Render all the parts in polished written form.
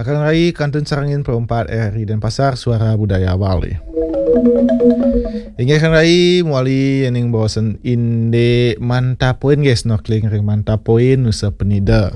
Akan Rai Kantun Sarangin Perempat RRI Denpasar Suara Budaya Bali. Ingat kan Rai muali yang bawasan inde mantapoin guys, snorkeling ring mantapoin Nusa Penida.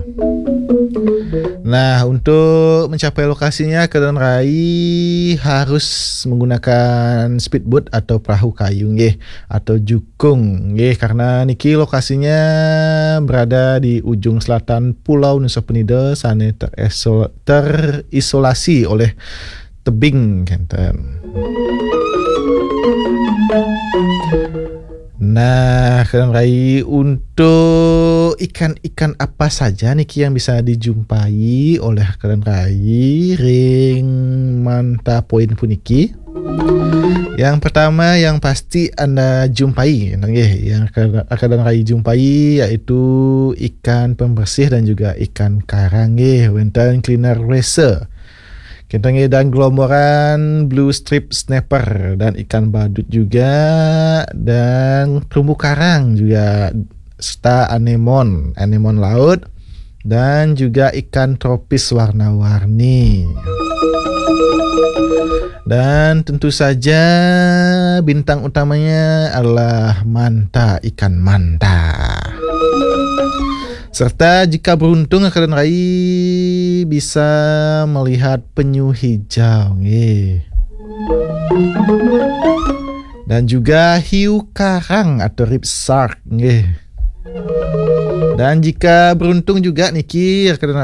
Nah, untuk mencapai lokasinya Kalian Rai harus menggunakan speedboat atau perahu kayu nggih atau jukung nggih, karena niki lokasinya berada di ujung selatan Pulau Nusa Penida, sana terisolasi oleh tebing kenten. Nah, Kalian Rai, untuk ikan-ikan apa saja nih yang bisa dijumpai oleh Kalian Rai ring mantapoin puniki? Yang pertama yang pasti Anda jumpai, yang Kalian Rai jumpai yaitu ikan pembersih dan juga ikan karang wenten cleaner racer. Kentangnya dan gelombang blue strip snapper dan ikan badut juga, dan terumbu karang juga, serta anemon laut, dan juga ikan tropis warna-warni. Dan tentu saja bintang utamanya adalah manta, ikan manta. Serta jika beruntung Kalian Rai bisa melihat penyu hijau dan juga hiu karang atau rip shark dan jika beruntung juga niki Kalian